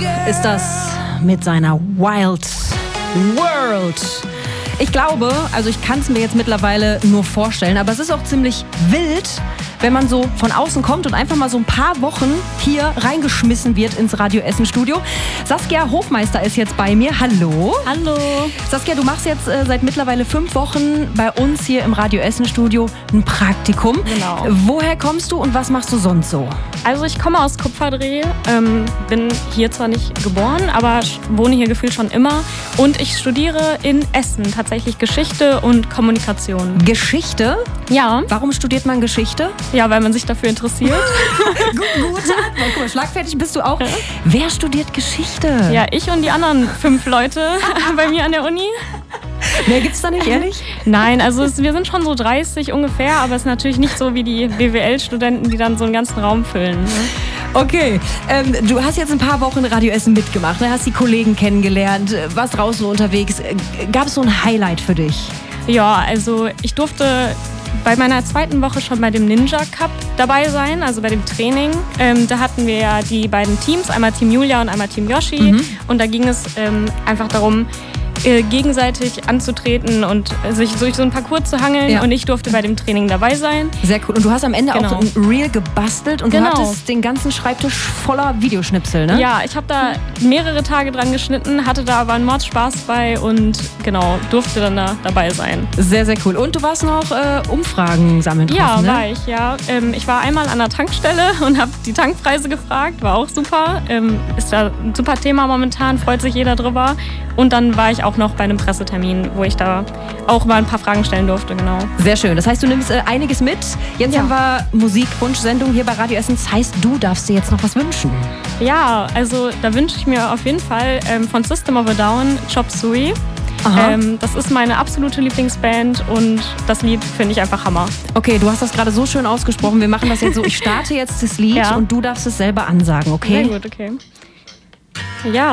ist das mit seiner Wild World. Ich glaube, also ich kann es mir jetzt mittlerweile nur vorstellen, aber es ist auch ziemlich wild, wenn man so von außen kommt und einfach mal so ein paar Wochen hier reingeschmissen wird ins Radio Essen Studio. Saskia Hofmeister ist jetzt bei mir. Hallo. Hallo. Saskia, du machst jetzt seit mittlerweile 5 Wochen bei uns hier im Radio Essen Studio ein Praktikum. Genau. Woher kommst du und was machst du sonst so? Also ich komme aus Kupferdreh, bin hier zwar nicht geboren, aber wohne hier gefühlt schon immer. Und ich studiere in Essen tatsächlich Geschichte und Kommunikation. Geschichte? Ja. Warum studiert man Geschichte? Ja, weil man sich dafür interessiert. Gute Antwort. Guck mal, schlagfertig bist du auch. Ja. Wer studiert Geschichte? Ja, ich und die anderen 5 Leute bei mir an der Uni. Mehr gibt's da nicht, ehrlich? Nein, also wir sind schon so 30 ungefähr, aber es ist natürlich nicht so wie die BWL-Studenten, die dann so einen ganzen Raum füllen. Ne? Okay, du hast jetzt ein paar Wochen Radio Essen mitgemacht, ne? Hast die Kollegen kennengelernt, warst draußen unterwegs. Gab es so ein Highlight für dich? Ja, also ich durfte bei meiner 2. Woche schon bei dem Ninja Cup dabei sein, also bei dem Training. Da hatten wir ja die beiden Teams, einmal Team Julia und einmal Team Yoshi. Und da ging es einfach darum, gegenseitig anzutreten und sich durch so ein Parcours zu hangeln. Ja. Und ich durfte bei dem Training dabei sein. Sehr cool. Und du hast am Ende auch ein Reel gebastelt und du hattest den ganzen Schreibtisch voller Videoschnipsel, ne? Ja, ich habe da mehrere Tage dran geschnitten, hatte da aber einen Mordspaß bei und durfte dann da dabei sein. Sehr, sehr cool. Und du warst noch Umfragen sammeln drauf, ja, ne? War ich, ja. Ich war einmal an der Tankstelle und habe die Tankpreise gefragt, war auch super. Ist ja ein super Thema momentan, freut sich jeder drüber. Und dann war ich auch noch bei einem Pressetermin, wo ich da auch mal ein paar Fragen stellen durfte, genau. Sehr schön. Das heißt, du nimmst einiges mit. Jetzt haben wir Musikwunschsendung hier bei Radio Essen. Das heißt, du darfst dir jetzt noch was wünschen. Ja, also da wünsche ich mir auf jeden Fall von System of a Down Chop Suey. Das ist meine absolute Lieblingsband und das Lied finde ich einfach Hammer. Okay, du hast das gerade so schön ausgesprochen. Wir machen das jetzt so. Ich starte jetzt das Lied und du darfst es selber ansagen, okay? Sehr gut, okay. Ja.